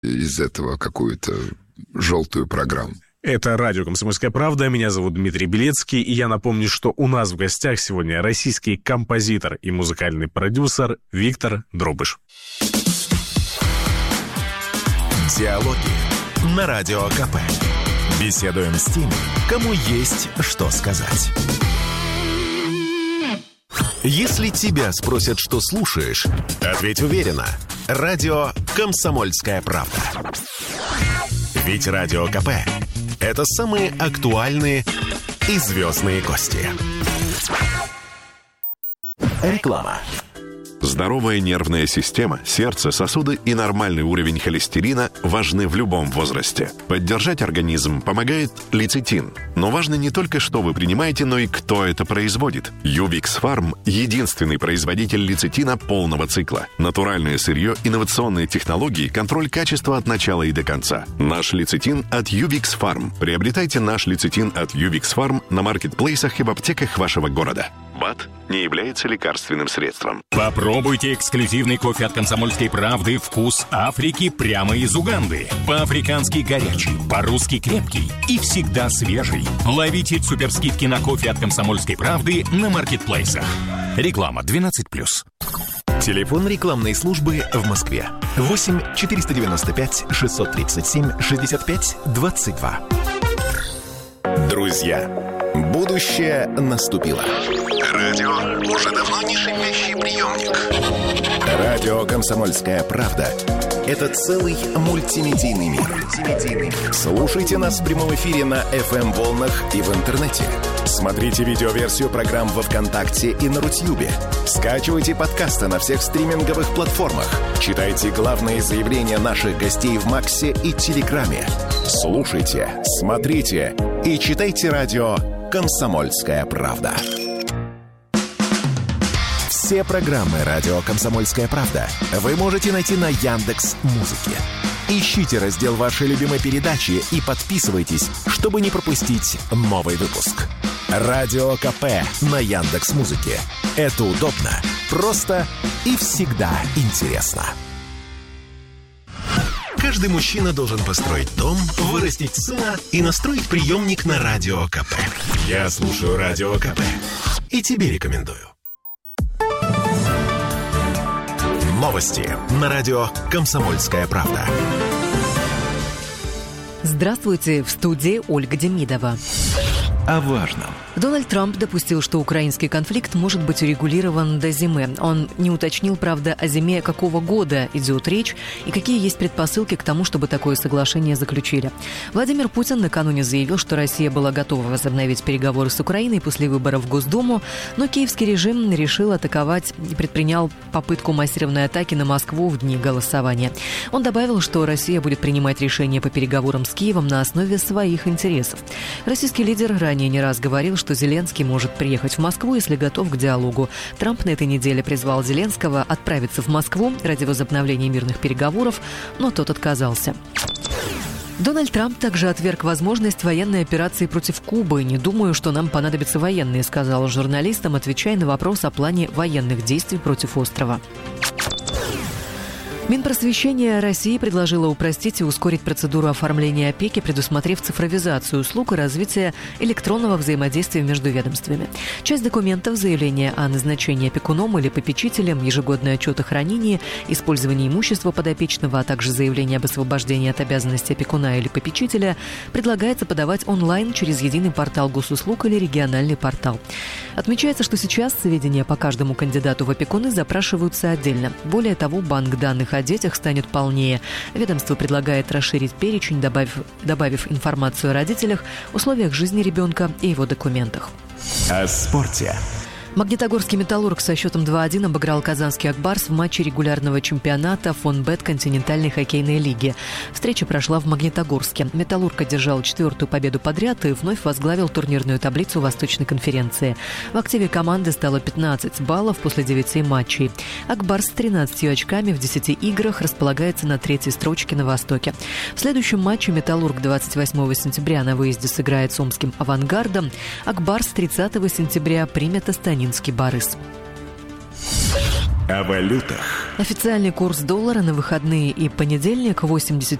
из этого какую-то желтую программу. Это радио «Комсомольская правда». Меня зовут Дмитрий Белецкий. И я напомню, что у нас в гостях сегодня российский композитор и музыкальный продюсер Виктор Дробыш. Диалоги на Радио КП. Беседуем с теми, кому есть что сказать. Если тебя спросят, что слушаешь, ответь уверенно. Радио «Комсомольская правда». Ведь Радио КП – это самые актуальные и звездные гости. Реклама. Здоровая нервная система, сердце, сосуды и нормальный уровень холестерина важны в любом возрасте. Поддержать организм помогает лецитин. Но важно не только, что вы принимаете, но и кто это производит. Ювикс Фарм – единственный производитель лецитина полного цикла. Натуральное сырье, инновационные технологии, контроль качества от начала и до конца. Наш лецитин от Ювикс Фарм. Приобретайте наш лецитин от Ювикс Фарм на маркетплейсах и в аптеках вашего города. БАД не является лекарственным средством. Попробуйте эксклюзивный кофе от «Комсомольской правды» «Вкус Африки» прямо из Уганды. По-африкански горячий, по-русски крепкий и всегда свежий. Ловите суперскидки на кофе от «Комсомольской правды» на маркетплейсах. Реклама 12+. Телефон рекламной службы в Москве. 8 495 637 65 22. Друзья, будущее наступило. Радио уже давно не шипящий приемник. Радио «Комсомольская правда» — это целый мультимедийный мир. Слушайте нас в прямом эфире на FM-волнах и в интернете. Смотрите видеоверсию программ во ВКонтакте и на Рутьюбе. Скачивайте подкасты на всех стриминговых платформах. Читайте главные заявления наших гостей в Максе и Телеграме. Слушайте, смотрите и читайте радио «Комсомольская правда». Все программы «Радио Комсомольская правда» вы можете найти на Яндекс.Музыке. Ищите раздел вашей любимой передачи и подписывайтесь, чтобы не пропустить новый выпуск. Радио КП на Яндекс.Музыке. Это удобно, просто и всегда интересно. Каждый мужчина должен построить дом, вырастить сына и настроить приемник на Радио КП. Я слушаю Радио КП и тебе рекомендую. Новости на радио «Комсомольская правда». Здравствуйте, в студии Ольга Демидова. О важном. Дональд Трамп допустил, что украинский конфликт может быть урегулирован до зимы. Он не уточнил, правда, о зиме какого года идет речь и какие есть предпосылки к тому, чтобы такое соглашение заключили. Владимир Путин накануне заявил, что Россия была готова возобновить переговоры с Украиной после выборов в Госдуму, но киевский режим решил атаковать и предпринял попытку массированной атаки на Москву в дни голосования. Он добавил, что Россия будет принимать решения по переговорам с Киевом на основе своих интересов. Российский лидер ранее не раз говорил, что Зеленский может приехать в Москву, если готов к диалогу. Трамп на этой неделе призвал Зеленского отправиться в Москву ради возобновления мирных переговоров, но тот отказался. Дональд Трамп также отверг возможность военной операции против Кубы. «Не думаю, что нам понадобятся военные», — сказал журналистам, отвечая на вопрос о плане военных действий против острова. Минпросвещение России предложило упростить и ускорить процедуру оформления опеки, предусмотрев цифровизацию услуг и развитие электронного взаимодействия между ведомствами. Часть документов, заявление о назначении опекуном или попечителем, ежегодный отчет о хранении, использовании имущества подопечного, а также заявление об освобождении от обязанности опекуна или попечителя предлагается подавать онлайн через единый портал госуслуг или региональный портал. Отмечается, что сейчас сведения по каждому кандидату в опекуны запрашиваются отдельно. Более того, банк данных о детях станет полнее. Ведомство предлагает расширить перечень, добавив информацию о родителях, условиях жизни ребенка и его документах. О спорте. Магнитогорский «Металлург» со счетом 2-1 обыграл казанский «Акбарс» в матче регулярного чемпионата «Фонбет» континентальной хоккейной лиги. Встреча прошла в Магнитогорске. «Металлург» одержал 4-ю победу подряд и вновь возглавил турнирную таблицу Восточной конференции. В активе команды стало 15 баллов после 9 матчей. «Акбарс» с 13 очками в 10 играх располагается на 3-й строчке на Востоке. В следующем матче «Металлург» 28 сентября на выезде сыграет с омским «Авангардом». «Акбарс» 30 сентября примет Астанинский «Барыс». О валютах. Официальный курс доллара на выходные и понедельник 80